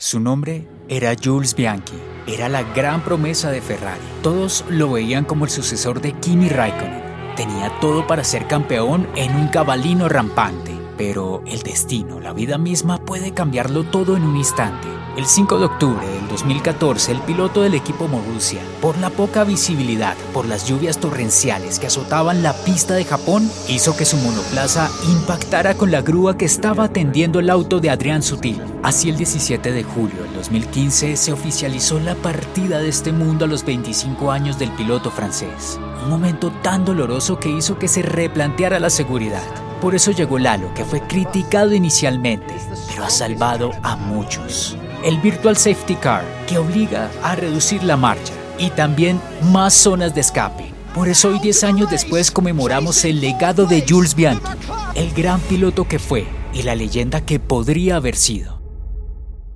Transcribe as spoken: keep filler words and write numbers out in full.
Su nombre era Jules Bianchi. Era la gran promesa de Ferrari. Todos lo veían como el sucesor de Kimi Räikkönen. Tenía todo para ser campeón en un cabalino rampante. Pero el destino, la vida misma, puede cambiarlo todo en un instante. El cinco de octubre del dos mil catorce, el piloto del equipo Marussia, por la poca visibilidad, por las lluvias torrenciales que azotaban la pista de Japón, hizo que su monoplaza impactara con la grúa que estaba atendiendo el auto de Adrian Sutil. Así, el diecisiete de julio del dos mil quince se oficializó la partida de este mundo a los veinticinco años del piloto francés. Un momento tan doloroso que hizo que se replanteara la seguridad. Por eso llegó Lalo, que fue criticado inicialmente, pero ha salvado a muchos. El Virtual Safety Car, que obliga a reducir la marcha, y también más zonas de escape. Por eso hoy, diez años después, conmemoramos el legado de Jules Bianchi, el gran piloto que fue y la leyenda que podría haber sido.